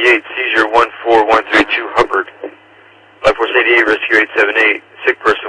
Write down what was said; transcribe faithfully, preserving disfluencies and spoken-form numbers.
eighty-eight, seizure one four one three two Hubbard. Life Force eighty-eight, rescue eight seven eight, sick person